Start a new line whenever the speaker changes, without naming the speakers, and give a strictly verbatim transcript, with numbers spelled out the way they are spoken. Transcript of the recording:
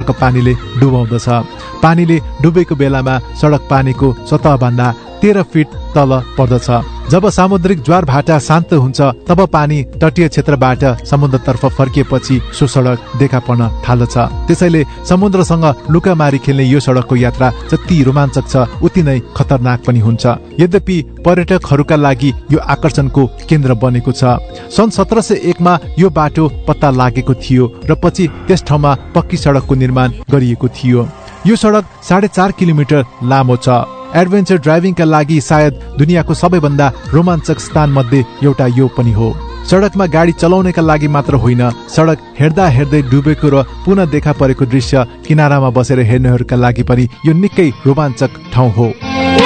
सडकको पानीले डुबाउँदछ। पानीले डुबेको बेलामा सडक पानीको सतहभन्दा तेह्र फिट तल पर्दछ। जब सामुद्रिक ज्वार भाटा शान्त हुन्छ तब पानी तटीय क्षेत्रबाट समुद्रतर्फ फर्किएपछि सो सडक देखा पर्न थाल्दछ। त्यसैले समुद्रसँग लुकामारी खेल्ने यो सडकको यात्रा जति रोमाञ्चक छ उति नै खतरनाक पनि हुन्छ। यद्यपि पर्यटकहरूका लागि यो आकर्षणको केन्द्र बनेको छ। सन् सत्र सय एकमा यो बाटो पत्ता लागेको थियो र पछि त्यस ठाउँमा पक्की सडकको निर्माण गरिएको थियो। यो सडक साढे चार किलोमिटर लामो छ। एडभेन्चर ड्राइभिङका लागि सायद दुनियाँको सबैभन्दा रोमाञ्चक स्थान मध्ये एउटा यो पनि हो। सडकमा गाडी चलाउनेका लागि मात्र होइन, सडक हेर्दा हेर्दै डुबेको र पुनः देखा परेको दृश्य किनारामा बसेर हेर्नेहरूका लागि पनि यो निकै रोमाञ्चक ठाउँ हो।